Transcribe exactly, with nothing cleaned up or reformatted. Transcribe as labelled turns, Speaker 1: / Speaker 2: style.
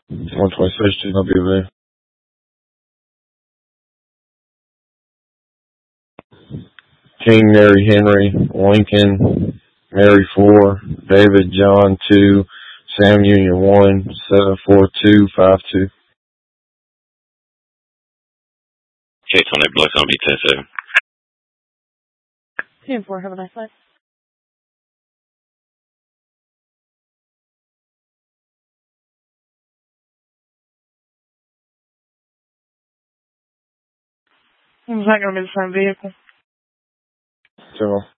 Speaker 1: one twenty-six, I'll be over there. King, Mary, Henry, Lincoln, Mary four, David, John two, Sam Union one, seven four two five two.
Speaker 2: Okay, Tony, Black on B ten seven.
Speaker 3: ten four, have a nice night. It's not going to be the same vehicle.
Speaker 1: So,